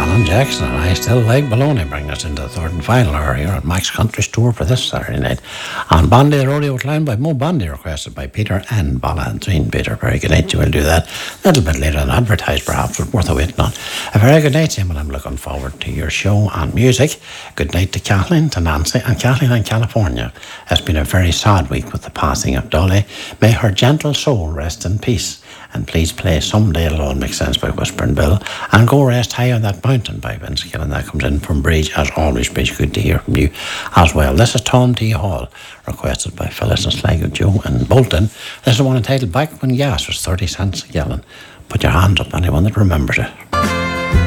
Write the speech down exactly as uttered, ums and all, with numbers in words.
Alan Jackson and I Still Like Baloney bring us into the third and final hour here on Max Country's tour for this Saturday night. On Bondi, the rodeo outlined by Mo Bondi, requested by Peter and Bala and Tween. Peter, very good night. You will do that a little bit later than advertised, perhaps, but worth a waiting on. A very good night, Tim, and I'm looking forward to your show and music. Good night to Kathleen, to Nancy, and Kathleen in California. It's been a very sad week with the passing of Dolly. May her gentle soul rest in peace. And please play Someday It'll All Make Sense by Whispering Bill, and Go Rest High on That Mountain by Vince Gill, and that comes in from Bridge. As always, Bridge, good to hear from you as well. This is Tom T. Hall, requested by Phyllis and Sligo Joe in Bolton. This is one entitled Back When Gas Was thirty cents a gallon. Put your hands up, anyone that remembers it.